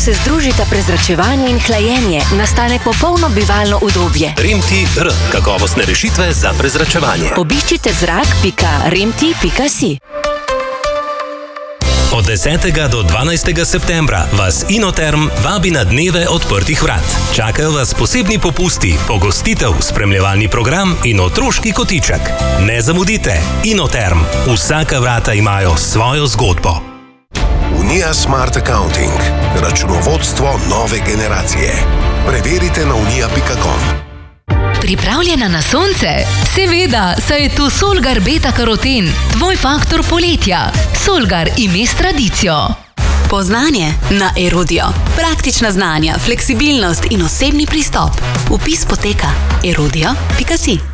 se združita prezračevanje in hlajenje, nastane popolno bivalno udobje. Remti-R. Kakovostne rešitve za prezračevanje. Obiščite zrak.remti.si. Od 10. do 12. septembra vas Inoterm vabi na dneve odprtih vrat. Čakajo vas posebni popusti, pogostitev, spremljevalni program in otroški kotiček. Ne zamudite, Inoterm. Vsaka vrata imajo svojo zgodbo. Unija Smart Accounting. Računovodstvo nove generacije. Preverite na unija.com. Pripravljena na sonce? Seveda, saj je tu Solgar beta-karoten, tvoj faktor poletja. Solgar ime s tradicijo. Poznanje na Erudio. Praktična znanja, fleksibilnost in osebni pristop. Vpis poteka erudio.si.